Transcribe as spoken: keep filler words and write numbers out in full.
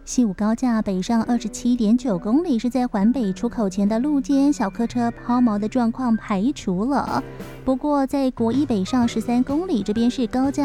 西武高架北上二十七点九公里，是在环北出口前的路肩小客车抛锚的状况排除了。不过在国一北上十三公里，这边是高架